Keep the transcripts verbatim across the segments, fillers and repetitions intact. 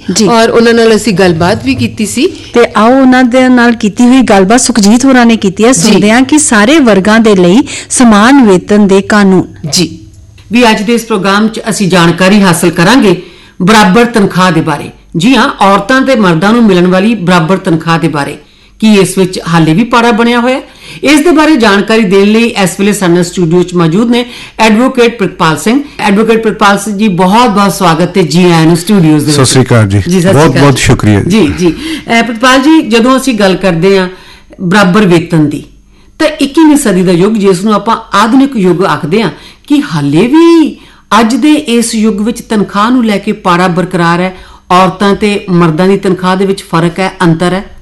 ਔਰ ਉਹਨਾਂ ਨਾਲ ਅਸੀਂ ਗੱਲਬਾਤ ਵੀ ਕੀਤੀ ਸੀ ਤੇ ਆਓ ਉਹਨਾਂ ਦੇ ਨਾਲ ਕੀਤੀ ਹੋਈ ਗੱਲਬਾਤ ਸੁਖਜੀਤ ਹੋਰਾਂ ਨੇ ਕੀਤੀ ਹੈ। ਸੁਣਦੇ ਹਾਂ ਕਿ ਸਾਰੇ ਵਰਗਾਂ ਦੇ ਲਈ ਸਮਾਨ ਵੇਤਨ ਦੇ ਕਾਨੂੰਨ। ਜੀ ਵੀ ਅੱਜ ਦੇ ਇਸ ਪ੍ਰੋਗਰਾਮ 'ਚ ਅਸੀਂ ਜਾਣਕਾਰੀ ਹਾਸਲ ਕਰਾਂਗੇ ਬਰਾਬਰ ਤਨਖਾਹ ਦੇ ਬਾਰੇ। ਜੀ ਹਾਂ, ਔਰਤਾਂ ਤੇ ਮਰਦਾਂ ਨੂੰ ਮਿਲਣ ਵਾਲੀ ਬਰਾਬਰ ਤਨਖਾਹ ਦੇ ਬਾਰੇ। ਕੀ ਇਸ ਵਿੱਚ ਹਾਲੇ ਵੀ ਪਾੜਾ ਬਣਿਆ ਹੋਇਆ? ਇਸ ਦੇ ਬਾਰੇ ਜਾਣਕਾਰੀ ਦੇਣ ਲਈ ਇਸ ਵੇਲੇ ਸਾਡੇ ਸਟੂਡੀਓ 'ਚ ਮੌਜੂਦ ਨੇ ਐਡਵੋਕੇਟ ਪ੍ਰਿਤਪਾਲ ਸਿੰਘ। ਐਡਵੋਕੇਟ ਪ੍ਰਿਤਪਾਲ ਸਿੰਘ ਜੀ, ਬਹੁਤ ਬਹੁਤ ਸਵਾਗਤ ਤੇ ਜੀ ਆਇਆਂ ਨੂੰ ਸਟੂਡੀਓਜ਼ ਦੇ ਵਿੱਚ। ਸਤਿ ਸ਼੍ਰੀ ਅਕਾਲ ਜੀ, ਬਹੁਤ ਬਹੁਤ ਸ਼ੁਕਰੀਆ ਜੀ। ਜੀ ਪ੍ਰਿਤਪਾਲ ਜੀ, ਜਦੋਂ ਅਸੀਂ ਗੱਲ ਕਰਦੇ ਹਾਂ ਬਰਾਬਰ ਵੇਤਨ ਦੀ, ਤਾਂ ਇੱਕੀਵੀਂ ਸਦੀ ਦਾ ਯੁੱਗ ਜਿਸ ਨੂੰ ਆਪਾਂ ਆਧੁਨਿਕ ਯੁੱਗ ਆਖਦੇ ਹਾਂ, ਕਿ ਹਾਲੇ ਵੀ ਅੱਜ ਦੇ ਇਸ ਯੁੱਗ ਵਿੱਚ ਤਨਖਾਹ ਨੂੰ ਲੈ ਕੇ ਪਾੜਾ ਬਰਕਰਾਰ ਹੈ? ਔਰਤਾਂ ਤੇ ਮਰਦਾਂ ਦੀ ਤਨਖਾਹ ਦੇ ਵਿੱਚ ਫਰਕ ਹੈ, ਅੰਤਰ ਹੈ?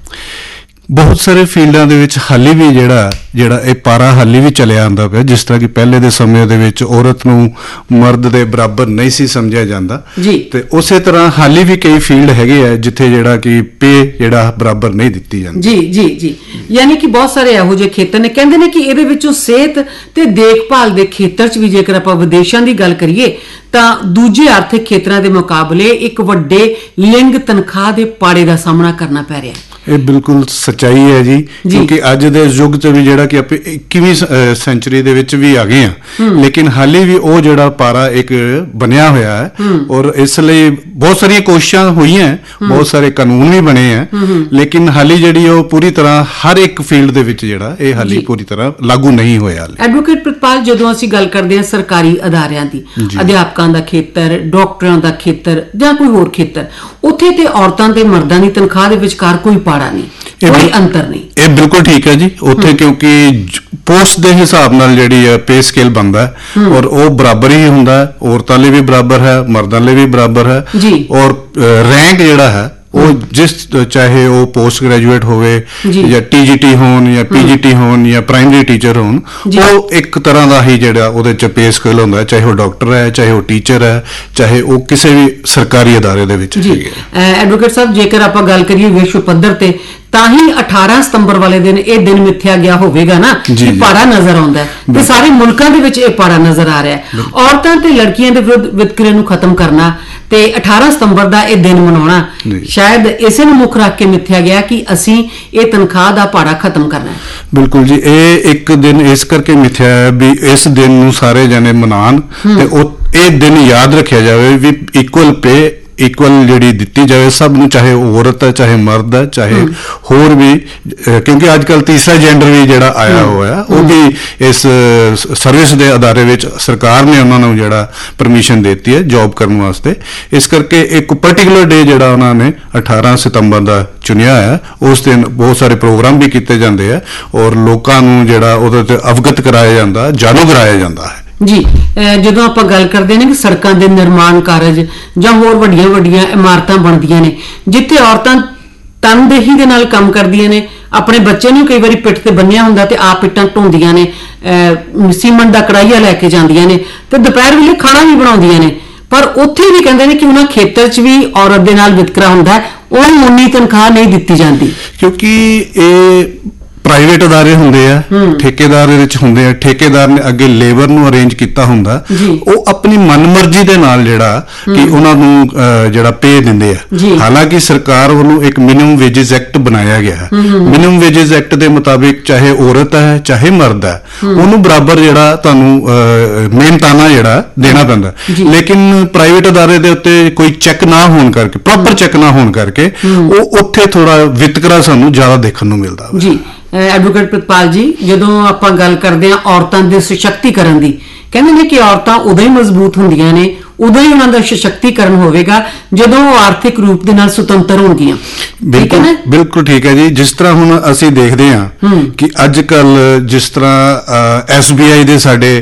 ਬਹੁਤ ਸਾਰੇ ਫੀਲਡਾਂ ਦੇ ਵਿੱਚ ਹਾਲੇ ਵੀ ਜਿਹੜਾ ਜਿਹੜਾ ਇਹ ਪਾਰਾ ਹਾਲੇ ਵੀ ਚੱਲਿਆ ਆਉਂਦਾ ਪਿਆ। ਜਿਸ ਤਰ੍ਹਾਂ ਕਿ ਪਹਿਲੇ ਦੇ ਸਮੇਂ ਦੇ ਵਿੱਚ ਔਰਤ ਨੂੰ ਮਰਦ ਦੇ ਬਰਾਬਰ ਨਹੀਂ ਸੀ ਸਮਝਿਆ ਜਾਂਦਾ, ਤੇ ਉਸੇ ਤਰ੍ਹਾਂ ਹਾਲੇ ਵੀ ਕਈ ਫੀਲਡ ਹੈਗੇ ਆ ਜਿੱਥੇ ਜਿਹੜਾ ਕਿ ਪੇ ਜਿਹੜਾ ਬਰਾਬਰ ਨਹੀਂ ਦਿੱਤੀ ਜਾਂਦੀ। ਜੀ ਜੀ ਜੀ ਯਾਨੀ ਕਿ ਬਹੁਤ ਸਾਰੇ ਇਹੋ ਜਿਹੇ ਖੇਤਰ ਨੇ, ਕਹਿੰਦੇ ਨੇ ਕਿ ਇਹਦੇ ਵਿੱਚੋਂ ਸਿਹਤ ਤੇ ਦੇਖਭਾਲ ਦੇ ਖੇਤਰ 'ਚ ਵੀ ਜੇਕਰ ਆਪਾਂ ਵਿਦੇਸ਼ਾਂ ਦੀ ਗੱਲ ਕਰੀਏ ਤਾਂ ਦੂਜੇ ਆਰਥਿਕ ਖੇਤਰਾਂ ਦੇ ਮੁਕਾਬਲੇ ਇੱਕ ਵੱਡੇ ਲਿੰਗ ਤਨਖਾਹ ਦੇ ਪਾੜੇ ਦਾ ਸਾਹਮਣਾ ਕਰਨਾ ਪੈ ਰਿਹਾ ਹੈ। ਇਹ ਬਿਲਕੁਲ ਸੱਚਾਈ ਹੈ ਜੀ, ਕਿਉਂਕਿ ਅੱਜ ਦੇ ਯੁੱਗ 'ਚ ਵੀ ਜਿਹੜਾ ਕਿ ਆਪਾਂ ਇੱਕੀਵੀਂ ਸੈਂਚੁਰੀ ਦੇ ਵਿੱਚ ਵੀ ਆ ਗਏ ਹਾਂ, ਲੇਕਿਨ ਹਾਲੇ ਵੀ ਉਹ ਜਿਹੜਾ ਪਾਰਾ ਇੱਕ ਬਣਿਆ ਹੋਇਆ ਹੈ। ਔਰ ਇਸ ਲਈ ਬਹੁਤ ਸਾਰੀਆਂ ਕੋਸ਼ਿਸ਼ਾਂ ਹੋਈਆਂ, ਬਹੁਤ ਸਾਰੇ ਕਾਨੂੰਨ ਵੀ ਬਣੇ ਆ, ਲੇਕਿਨ ਹਾਲੇ ਜਿਹੜੀ ਉਹ ਪੂਰੀ ਤਰ੍ਹਾਂ ਹਰ ਇੱਕ ਫੀਲਡ ਦੇ ਵਿੱਚ ਜਿਹੜਾ ਇਹ ਹਾਲੇ ਪੂਰੀ ਤਰ੍ਹਾਂ ਲਾਗੂ ਨਹੀਂ ਹੋਇਆ। ਐਡਵੋਕੇਟ ਪ੍ਰਿਤਪਾਲ, ਜਦੋਂ ਅਸੀਂ ਗੱਲ ਕਰਦੇ ਹਾਂ ਸਰਕਾਰੀ ਅਦਾਰਿਆਂ ਦੀ, ਅਧਿਆਪਕਾਂ ਦਾ ਖੇਤਰ, ਡਾਕਟਰਾਂ ਦਾ ਖੇਤਰ ਜਾਂ ਕੋਈ ਹੋਰ ਖੇਤਰ, ਉੱਥੇ ਤੇ ਔਰਤਾਂ ਤੇ ਮਰਦਾਂ ਦੀ ਤਨਖਾਹ ਦੇ ਵਿਚਕਾਰ ਕੋਈ ਪਾੜਾ ਨਹੀਂ, ਕੋਈ ਅੰਤਰ ਨਹੀਂ। ਇਹ ਬਿਲਕੁਲ ਠੀਕ ਹੈ ਜੀ। ਉੱਥੇ ਕਿਉਂਕਿ ਪੋਸਟ ਦੇ ਹਿਸਾਬ ਨਾਲ ਜਿਹੜੀ ਹੈ ਪੇ ਸਕੇਲ ਬਣਦਾ ਹੈ, ਔਰ ਉਹ ਬਰਾਬਰ ਹੀ ਹੁੰਦਾ ਹੈ। ਔਰਤਾਂ ਲਈ ਵੀ ਬਰਾਬਰ ਹੈ, ਮਰਦਾਂ ਲਈ ਵੀ ਬਰਾਬਰ ਹੈ। ਔਰ ਰੈਂਕ ਜਿਹੜਾ ਹੈ ਉਹ ਜਿਸ ਚਾਹੇ ਉਹ ਪੋਸਟ ਗ੍ਰੈਜੂਏਟ ਹੋਵੇ ਜਾਂ ਟੀਜੀਟੀ ਹੋਣ ਜਾਂ ਪੀਜੀਟੀ ਹੋਣ ਜਾਂ ਪ੍ਰਾਇਮਰੀ ਟੀਚਰ ਹੋਣ, ਉਹ ਇੱਕ ਤਰ੍ਹਾਂ ਦਾ ਹੀ ਜਿਹੜਾ ਉਹਦੇ ਚ ਪੇ ਸਕੇਲ ਹੁੰਦਾ, ਚਾਹੇ ਉਹ ਡਾਕਟਰ ਹੈ, ਚਾਹੇ ਉਹ ਟੀਚਰ ਹੈ, ਚਾਹੇ ਉਹ ਕਿਸੇ ਵੀ ਸਰਕਾਰੀ ਅਦਾਰੇ ਦੇ ਵਿੱਚ ਹੈਗੇ। ਐਡਵੋਕੇਟ ਸਾਹਿਬ, ਜੇਕਰ ਆਪਾਂ ਗੱਲ ਕਰੀਏ ਵਿਸ਼ਵ ਪੱਧਰ ਤੇ, ਤਾਂ ਹੀ ਅਠਾਰਾਂ ਸਤੰਬਰ ਵਾਲੇ ਦਿਨ ਇਹ ਦਿਨ ਮਿੱਥਿਆ ਗਿਆ ਹੋਵੇਗਾ ਨਾ, ਕਿ ਪਾੜਾ ਨਜ਼ਰ ਆਉਂਦਾ ਹੈ ਤੇ ਸਾਰੇ ਮੁਲਕਾਂ ਦੇ ਵਿੱਚ ਇਹ ਪਾੜਾ ਨਜ਼ਰ ਆ ਰਿਹਾ ਹੈ। ਔਰਤਾਂ ਤੇ ਲੜਕੀਆਂ ਦੇ ਵਿਰੁੱਧ ਵਿਤਕਰੇ ਨੂੰ ਖਤਮ ਕਰਨਾ ਤੇ ਅਠਾਰਾਂ ਸਤੰਬਰ ਦਾ ਇਹ ਦਿਨ ਮਨਾਉਣਾ ਸ਼ਾਇਦ ਇਸੇ ਨੂੰ ਮੁੱਖ ਰੱਖ ਕੇ ਮਿੱਥਿਆ ਗਿਆ ਕਿ ਅਸੀਂ ਇਹ ਤਨਖਾਹ ਦਾ ਪਾੜਾ ਖਤਮ ਕਰਨਾ ਹੈ। ਬਿਲਕੁਲ ਜੀ, ਇਹ ਇੱਕ ਦਿਨ ਇਸ ਕਰਕੇ ਮਿੱਥਿਆ ਹੈ ਵੀ ਇਸ ਦਿਨ ਨੂੰ ਸਾਰੇ ਜਣੇ ਮਨਾਉਣ ਤੇ ਉਹ ਇਹ ਦਿਨ ਯਾਦ ਰੱਖਿਆ ਜਾਵੇ ਵੀ ਇਕੁਅਲ ਪੇ ਇਕੁਅਲ ਜਿਹੜੀ ਦਿੱਤੀ ਜਾਵੇ ਸਭ ਨੂੰ, ਚਾਹੇ ਉਹ ਔਰਤ ਹੈ, ਚਾਹੇ ਮਰਦ ਹੈ, ਚਾਹੇ ਹੋਰ ਵੀ, ਕਿਉਂਕਿ ਅੱਜ ਕੱਲ੍ਹ ਤੀਸਰਾ ਜੈਂਡਰ ਵੀ ਜਿਹੜਾ ਆਇਆ ਹੋਇਆ ਉਹ ਵੀ ਇਸ ਸਰਵਿਸ ਦੇ ਅਦਾਰੇ ਵਿੱਚ ਸਰਕਾਰ ਨੇ ਉਹਨਾਂ ਨੂੰ ਜਿਹੜਾ ਪਰਮਿਸ਼ਨ ਦਿੱਤੀ ਹੈ ਜੌਬ ਕਰਨ ਵਾਸਤੇ। ਇਸ ਕਰਕੇ ਇੱਕ ਪਰਟੀਕੂਲਰ ਡੇ ਜਿਹੜਾ ਉਹਨਾਂ ਨੇ ਅਠਾਰਾਂ ਸਤੰਬਰ ਦਾ ਚੁਣਿਆ ਹੈ, ਉਸ ਦਿਨ ਬਹੁਤ ਸਾਰੇ ਪ੍ਰੋਗਰਾਮ ਵੀ ਕੀਤੇ ਜਾਂਦੇ ਆ ਔਰ ਲੋਕਾਂ ਨੂੰ ਜਿਹੜਾ ਉਹਦੇ ਤੇ ਅਵਗਤ ਕਰਾਇਆ ਜਾਂਦਾ, ਜਾਣੂ ਕਰਾਇਆ ਜਾਂਦਾ ਹੈ। ਜੀ, ਜਦੋਂ ਆਪਾਂ ਗੱਲ ਕਰਦੇ ਨੇ ਕਿ ਸੜਕਾਂ ਦੇ ਨਿਰਮਾਣ ਕਾਰਜ ਜਾਂ ਹੋਰ ਵੱਡੀਆਂ ਵੱਡੀਆਂ ਇਮਾਰਤਾਂ ਬਣਦੀਆਂ ਨੇ ਜਿੱਥੇ ਔਰਤਾਂ ਤਨਦੇਹੀ ਦੇ ਨਾਲ ਕੰਮ ਕਰਦੀਆਂ ਨੇ, ਆਪਣੇ ਬੱਚੇ ਨੂੰ ਕਈ ਵਾਰੀ ਪਿੱਠ ਤੇ ਬੰਨਿਆ ਹੁੰਦਾ ਤੇ ਆਪ ਪਿੱਟਾਂ ਢੋਂਦੀਆਂ ਨੇ, ਸੀਮੈਂਟ ਦਾ ਕੜਾਹੀਆ ਲੈ ਕੇ ਜਾਂਦੀਆਂ ਨੇ ਤੇ ਦੁਪਹਿਰ ਵੇਲੇ ਖਾਣਾ ਵੀ ਬਣਾਉਂਦੀਆਂ ਨੇ, ਪਰ ਉੱਥੇ ਵੀ ਕਹਿੰਦੇ ਨੇ ਕਿ ਉਹਨਾਂ ਖੇਤਰ 'ਚ ਵੀ ਔਰਤ ਦੇ ਨਾਲ ਵਿਤਕਰਾ ਹੁੰਦਾ ਹੈ, ਉਹਨੂੰ ਉਨੀ ਤਨਖਾਹ ਨਹੀਂ ਦਿੱਤੀ ਜਾਂਦੀ। ਕਿਉਂਕਿ ਇਹ ਪ੍ਰਾਈਵੇਟ ਅਦਾਰੇ ਹੁੰਦੇ ਆ, ਠੇਕੇਦਾਰ ਦੇ ਵਿੱਚ ਹੁੰਦੇ ਆ, ਠੇਕੇਦਾਰ ਨੇ ਅੱਗੇ ਲੇਬਰ ਨੂੰ ਅਰੇਂਜ ਕੀਤਾ ਹੁੰਦਾ, ਉਹ ਆਪਣੀ ਮਨਮਰਜ਼ੀ ਦੇ ਨਾਲ ਜਿਹੜਾ ਕਿ ਉਹਨਾਂ ਨੂੰ ਜਿਹੜਾ ਪੇ ਦਿੰਦੇ ਆ। ਹਾਲਾਂਕਿ ਸਰਕਾਰ ਵੱਲੋਂ ਇੱਕ ਮਿਨੀਮਮ ਵੇਜਸ ਐਕਟ ਬਣਾਇਆ ਗਿਆ ਹੈ, ਮਿਨੀਮਮ ਵੇਜਸ ਐਕਟ ਦੇ ਮੁਤਾਬਿਕ ਚਾਹੇ ਔਰਤ ਹੈ ਚਾਹੇ ਮਰਦ ਹੈ ਉਹਨੂੰ ਬਰਾਬਰ ਜਿਹੜਾ ਤੁਹਾਨੂੰ ਮਿਹਨਤਾਨਾ ਜਿਹੜਾ ਦੇਣਾ ਪੈਂਦਾ। ਲੇਕਿਨ ਪ੍ਰਾਈਵੇਟ ਅਦਾਰੇ ਦੇ ਉੱਤੇ ਕੋਈ ਚੈੱਕ ਨਾ ਹੋਣ ਕਰਕੇ, ਪ੍ਰੋਪਰ ਚੈੱਕ ਨਾ ਹੋਣ ਕਰਕੇ ਉਹ ਉੱਥੇ ਥੋੜਾ ਵਿਤਕਰਾ ਸਾਨੂੰ ਜ਼ਿਆਦਾ ਦੇਖਣ ਨੂੰ ਮਿਲਦਾ। ਜੀ ਐਡਵੋਕੇਟ ਪ੍ਰਿਤਪਾਲ ਜੀ, ਜਦੋਂ ਆਪਾਂ ਗੱਲ ਕਰਦੇ ਹਾਂ ਔਰਤਾਂ ਦੇ ਸਸ਼ਕਤੀਕਰਨ ਦੀ, ਕਹਿੰਦੇ ਨੇ ਕਿ ਔਰਤਾਂ ਉਦੋਂ ਹੀ ਮਜ਼ਬੂਤ ਹੁੰਦੀਆਂ ਨੇ, ਉਦੋਂ ਹੀ ਉਹਨਾਂ ਦਾ ਸਸ਼ਕਤੀਕਰਨ ਹੋਵੇਗਾ ਜਦੋਂ ਉਹ ਆਰਥਿਕ ਰੂਪ ਦੇ ਨਾਲ ਸੁਤੰਤਰ ਹੋਣਗੀਆਂ। ਬਿਲਕੁਲ ਬਿਲਕੁਲ ਠੀਕ ਹੈ ਜੀ। ਜਿਸ ਤਰ੍ਹਾਂ ਹੁਣ ਅਸੀਂ ਦੇਖਦੇ ਹਾਂ ਕਿ ਅੱਜ ਕੱਲ ਜਿਸ ਤਰ੍ਹਾਂ ਐਸ ਬੀ ਆਈ ਦੇ ਸਾਡੇ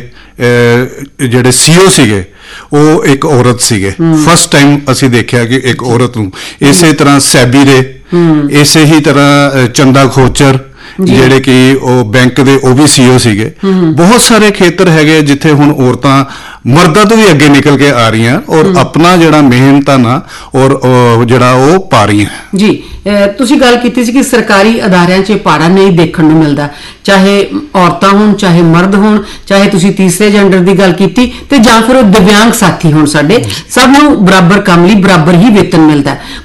ਜਿਹੜੇ ਸੀਓ ਸੀਗੇ ਉਹ ਇੱਕ ਔਰਤ ਸੀਗੇ, ਫਸਟ ਟਾਈਮ ਅਸੀਂ ਦੇਖਿਆ ਕਿ ਇੱਕ ਔਰਤ ਨੂੰ। ਇਸੇ ਤਰ੍ਹਾਂ ਸੈਬੀ ਦੇ, ਇਸੇ ਹੀ ਤਰ੍ਹਾਂ ਚੰਦਾ ਖੋਚਰ ਜਿਹੜੇ ਕਿ ਉਹ ਬੈਂਕ ਦੇ ਉਹ ਵੀ ਸੀਓ ਸੀਗੇ। ਬਹੁਤ ਸਾਰੇ ਖੇਤਰ ਹੈਗੇ ਜਿੱਥੇ ਹੁਣ ਔਰਤਾਂ ਮਰਦਾਂ ਤੋਂ ਵੀ ਅੱਗੇ ਨਿਕਲ ਕੇ ਆ ਰਹੀਆਂ ਔਰ ਆਪਣਾ ਜਿਹੜਾ ਮਿਹਨਤਾਨਾ ਔਰ ਜਿਹੜਾ ਉਹ ਪਾ ਰਹੀਆਂ। ਜੀ, ਤੁਸੀਂ ਗੱਲ ਕੀਤੀ ਸੀ ਕਿ ਸਰਕਾਰੀ ਅਦਾਰਿਆਂ 'ਚ ਪਾੜਾ ਨਹੀਂ ਦੇਖਣ ਨੂੰ ਮਿਲਦਾ, ਚਾਹੇ ਔਰਤਾਂ ਹੋਣ ਚਾਹੇ ਮਰਦ ਹੋਣ, ਚਾਹੇ ਤੁਸੀਂ ਤੀਸਰੇ ਜੈਂਡਰ ਦੀ ਗੱਲ ਕੀਤੀ ਤੇ ਜਾਂ ਫਿਰ ਉਹ ਦਿਵਿਆਂਗ ਸਾਥੀ ਹੋਣ, ਸਾਡੇ ਸਭ ਨੂੰ ਬਰਾਬਰ ਕੰਮ ਲਈ ਬਰਾਬਰ ਹੀ ਵੇਤਨ ਮਿਲਦਾ।